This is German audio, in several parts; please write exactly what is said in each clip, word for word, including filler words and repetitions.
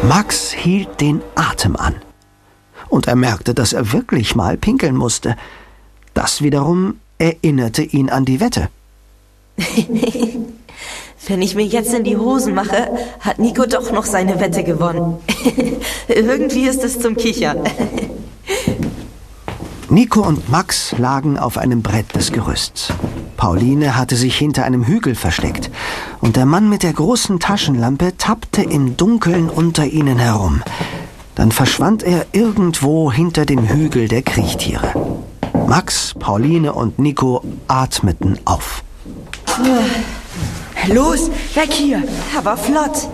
Max hielt den Atem an. Und er merkte, dass er wirklich mal pinkeln musste. Das wiederum erinnerte ihn an die Wette. Wenn ich mir jetzt in die Hosen mache, hat Nico doch noch seine Wette gewonnen. Irgendwie ist es zum Kichern. Nico und Max lagen auf einem Brett des Gerüsts. Pauline hatte sich hinter einem Hügel versteckt. Und der Mann mit der großen Taschenlampe tappte im Dunkeln unter ihnen herum. Dann verschwand er irgendwo hinter dem Hügel der Kriechtiere. Max, Pauline und Nico atmeten auf. Los, weg hier! Aber flott!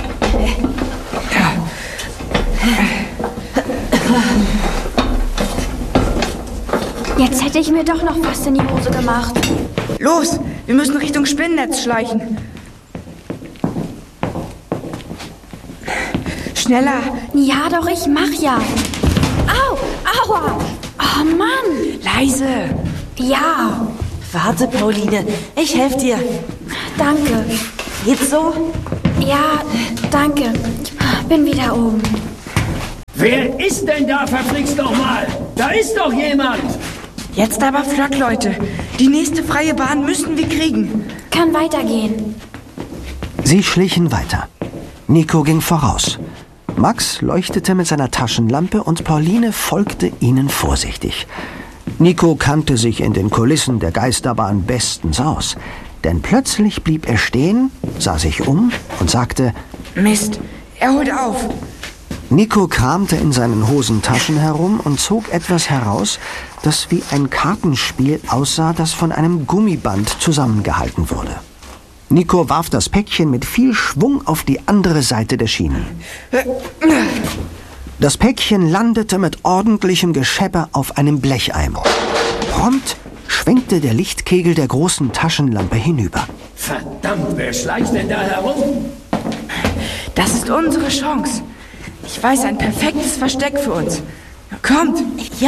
Jetzt hätte ich mir doch noch was in die Hose gemacht. Los, wir müssen Richtung Spinnennetz schleichen. Schneller! Ja doch, ich mach ja. Au, aua! Oh Mann! Leise! Ja. Warte, Pauline, ich helfe dir. Danke. Geht's so? Ja, danke. Ich bin wieder oben. Wer ist denn da, verflixt nochmal? Da ist doch jemand! Jetzt aber flott, Leute. Die nächste freie Bahn müssen wir kriegen. Kann weitergehen. Sie schlichen weiter. Nico ging voraus. Max leuchtete mit seiner Taschenlampe und Pauline folgte ihnen vorsichtig. Nico kannte sich in den Kulissen der Geisterbahn bestens aus. Denn plötzlich blieb er stehen, sah sich um und sagte: Mist, er holt auf. Nico kramte in seinen Hosentaschen herum und zog etwas heraus, das wie ein Kartenspiel aussah, das von einem Gummiband zusammengehalten wurde. Nico warf das Päckchen mit viel Schwung auf die andere Seite der Schienen. Das Päckchen landete mit ordentlichem Geschepper auf einem Blecheimer. Prompt schwenkte der Lichtkegel der großen Taschenlampe hinüber. Verdammt, wer schleicht denn da herum? Das ist unsere Chance. Ich weiß ein perfektes Versteck für uns. Kommt! Ja!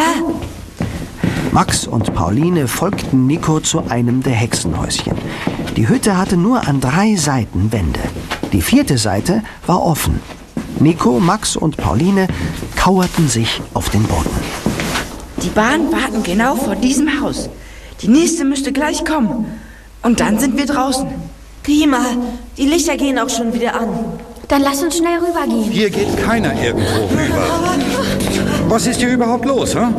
Max und Pauline folgten Nico zu einem der Hexenhäuschen. Die Hütte hatte nur an drei Seiten Wände. Die vierte Seite war offen. Nico, Max und Pauline kauerten sich auf den Boden. Die Bahn warten genau vor diesem Haus. Die nächste müsste gleich kommen. Und dann sind wir draußen. Prima. Die Lichter gehen auch schon wieder an. Dann lass uns schnell rübergehen. Hier geht keiner irgendwo rüber. Was ist hier überhaupt los, hä?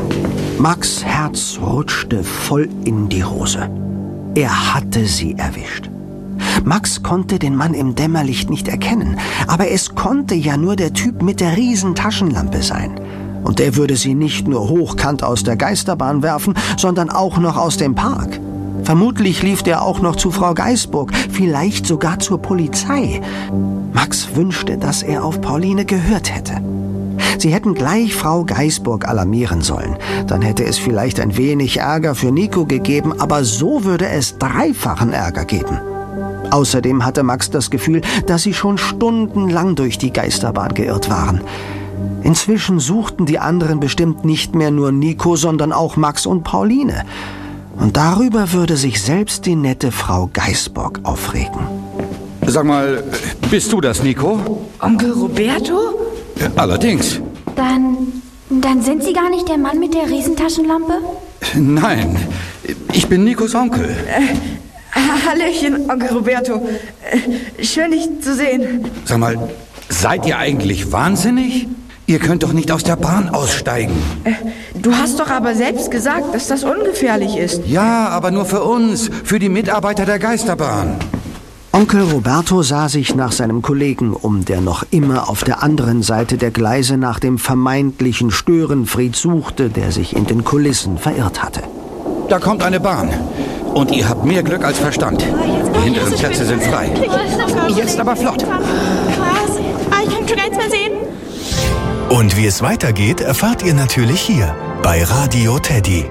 Max' Herz rutschte voll in die Hose. Er hatte sie erwischt. Max konnte den Mann im Dämmerlicht nicht erkennen, aber es konnte ja nur der Typ mit der riesen Taschenlampe sein. Und der würde sie nicht nur hochkant aus der Geisterbahn werfen, sondern auch noch aus dem Park. Vermutlich lief der auch noch zu Frau Geißburg, vielleicht sogar zur Polizei. Max wünschte, dass er auf Pauline gehört hätte. Sie hätten gleich Frau Geißburg alarmieren sollen. Dann hätte es vielleicht ein wenig Ärger für Nico gegeben, aber so würde es dreifachen Ärger geben. Außerdem hatte Max das Gefühl, dass sie schon stundenlang durch die Geisterbahn geirrt waren. Inzwischen suchten die anderen bestimmt nicht mehr nur Nico, sondern auch Max und Pauline. Und darüber würde sich selbst die nette Frau Geißburg aufregen. Sag mal, bist du das, Nico? Onkel Roberto? Allerdings. Dann, dann sind Sie gar nicht der Mann mit der Riesentaschenlampe? Nein, ich bin Nikos Onkel. Äh, Hallöchen, Onkel Roberto. Äh, schön, dich zu sehen. Sag mal, seid ihr eigentlich wahnsinnig? Ihr könnt doch nicht aus der Bahn aussteigen. Äh, du hast doch aber selbst gesagt, dass das ungefährlich ist. Ja, aber nur für uns, für die Mitarbeiter der Geisterbahn. Onkel Roberto sah sich nach seinem Kollegen um, der noch immer auf der anderen Seite der Gleise nach dem vermeintlichen Störenfried suchte, der sich in den Kulissen verirrt hatte. Da kommt eine Bahn. Und ihr habt mehr Glück als Verstand. Die hinteren Plätze sind frei. Jetzt aber flott. Was? Ah, ich kann schon gar nichts mehr sehen. Und wie es weitergeht, erfahrt ihr natürlich hier bei Radio Teddy.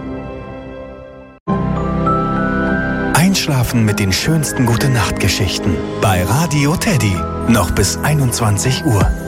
Einschlafen mit den schönsten Gute-Nacht-Geschichten bei Radio Teddy. Noch bis einundzwanzig Uhr.